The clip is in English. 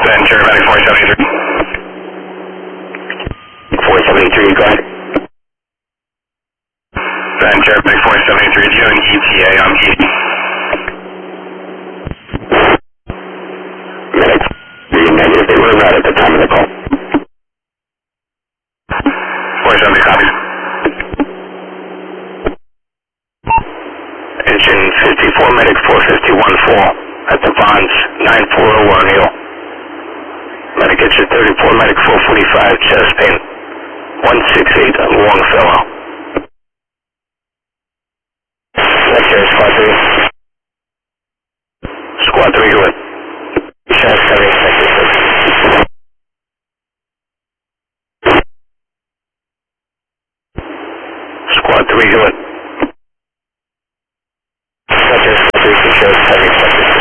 Ventura, medic 473. 473, go ahead. Ventura, medic 473, do you have an ETA on heat? Medic, the negative, they were right at the time of the call. 470 copies. Engine 54, medic 451 fall at the Vons 940 O'Neill. Medic engine 34, medic 445, chest pain 168 Longfellow. That's Squad 3. Squad 3, go ahead.